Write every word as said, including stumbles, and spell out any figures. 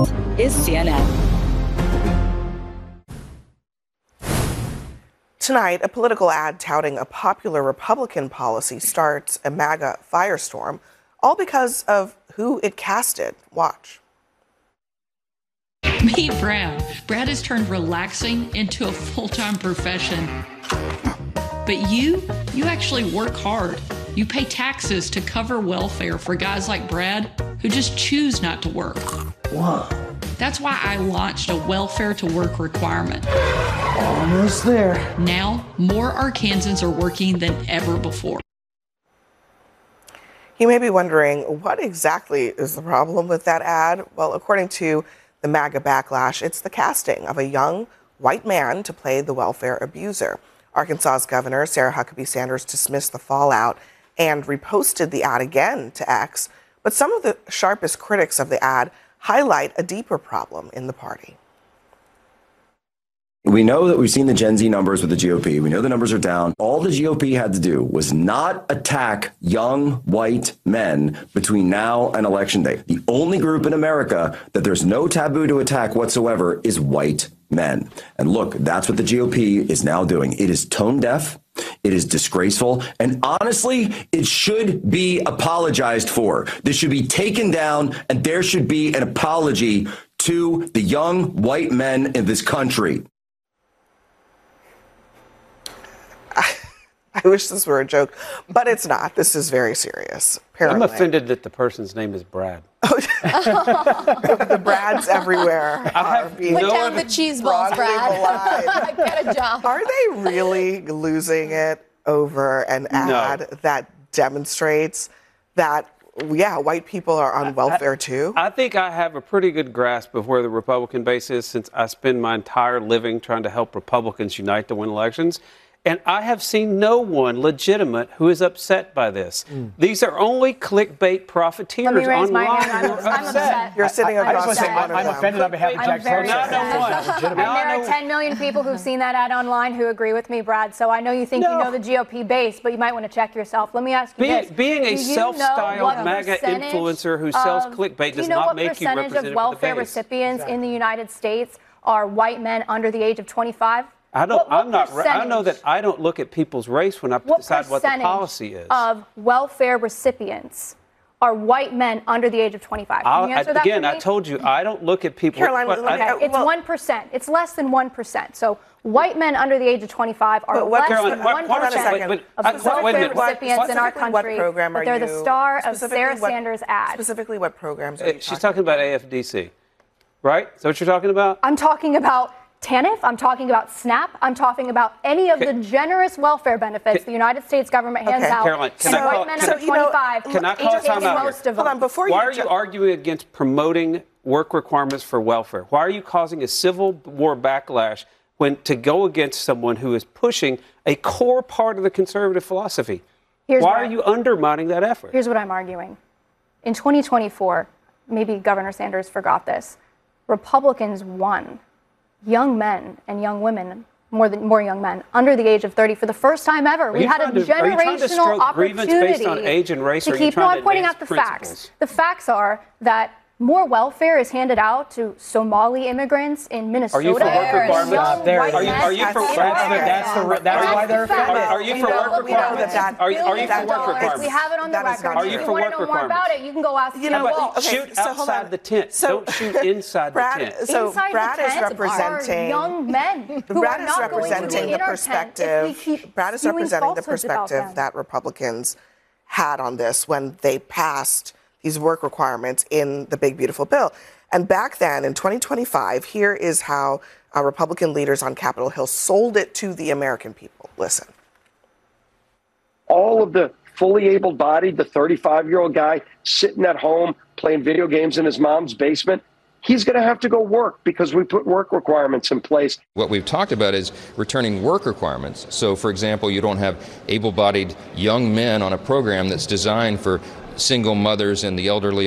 is C N N. Tonight, a political ad touting a popular Republican policy starts a MAGA firestorm, all because of who it casted. Watch. Meet Brad. Brad has turned relaxing into a full-time profession. But you, you actually work hard. You pay taxes to cover welfare for guys like Brad who just choose not to work. Whoa. That's why I launched a welfare to work requirement. Almost there. Now, more Arkansans are working than ever before. You may be wondering, what exactly is the problem with that ad? Well, according to the MAGA backlash, it's the casting of a young white man to play the welfare abuser. Arkansas's Governor Sarah Huckabee Sanders dismissed the fallout and reposted the ad again to X. But some of the sharpest critics of the ad highlight a deeper problem in the party. We know that we've seen the Gen Z numbers with the G O P. We know the numbers are down. All the G O P had to do was not attack young white men between now and Election Day. The only group in America that there's no taboo to attack whatsoever is white men. And look, that's what the G O P is now doing. It is tone deaf. It is disgraceful. And honestly, it should be apologized for. This should be taken down, and there should be an apology to the young white men in this country. I, I wish this were a joke, but it's not. This is very serious. Apparently. I'm offended that the person's name is Brad. The Brads everywhere are being Put down the cheese balls, Brad. Get a job. Are they really losing it over an ad No. that demonstrates that, yeah, white people are on welfare too? I think I have a pretty good grasp of where the Republican base is, since I spend my entire living trying to help Republicans unite to win elections. And I have seen no one legitimate who is upset by this. Mm. These are only clickbait profiteers Let me raise online. my hand. I'm, I'm upset. You're sitting I, I, across I'm, from one of I'm them. offended on behalf of I'm Jack very Sullivan. upset. And there are ten million people who've seen that ad online who agree with me, Brad. So I know you think No. you know the G O P base, but you might want to check yourself. Let me ask you Be, this. being Do a you self-styled know what MAGA percentage influencer who sells of- clickbait do does you know not what make you percentage representative of welfare of the base. recipients in the United States are white men under the age of twenty-five? I don't. What- what I'm not. I know that percentage- I don't look at people's race when I What decide what the percentage policy is. of welfare recipients are white men under the age of twenty-five? Can I'll, you answer that again, for me? I told you I don't look at people. Caroline, what- let me- I- Okay, it's well- one percent. It's less than one percent. So white men under the age of twenty-five are But what- less Caroline, than what- one hold on a percent second. But- but of I- wait a welfare minute. What- recipients in our specifically what country. program But are they're the you- star of specifically Sarah what- Sanders' ad. Specifically, what programs are Uh, you She's talking talking about A F D C, right? Is that what you're talking about? I'm talking about TANF, I'm talking about SNAP, I'm talking about any of the generous welfare benefits the United States government hands Okay. out. Caroline, can and I white call- men can- under So, you know, twenty-five Can I call a each take timeout here? most of Hold them. on, before Why you are you ju- arguing against promoting work requirements for welfare? Why are you causing a civil war backlash when to go against someone who is pushing a core part of the conservative philosophy? Here's Why what are I- you undermining that effort? Here's what I'm arguing. In twenty twenty-four, maybe Governor Sanders forgot this, Republicans won young men and young women, more than more young men, under the age of thirty for the first time ever. Are We you had a trying to- are you trying to generational stroke grievance opportunity based on age and race, to or are you keep. No, trying I'm to pointing advance out the facts. principles? The facts are that more welfare is handed out to Somali immigrants in Minnesota. Are you for work than requirements? young There white it is. Are you, men are you for in That's the- Oregon. that's the- that's Are why you- they're fact. offended. Are you We for know- work we know requirements? that that's Are you- are you for billions of work dollars. requirements? We have it on the That is record. not Are you If for you want work to know more about requirements? it, you can go ask You know Tina what? Walsh. Okay, Shoot so hold outside on. the tent. So- Don't shoot inside Brad, the tent. so Inside Brad the is tent representing are young men who Brad are is not going to representing be in the our tent if we perspective. keep Brad is spewing representing the falsehoods about perspective them. that Republicans had on this when they passed these work requirements in the big beautiful bill. And back then in twenty twenty-five, here is how uh, Republican leaders on Capitol Hill sold it to the American people. Listen. All of the fully able-bodied, the thirty-five-year-old guy sitting at home playing video games in his mom's basement, he's going to have to go work because we put work requirements in place. What we've talked about is returning work requirements. So, for example, you don't have able-bodied young men on a program that's designed for single mothers and the elderly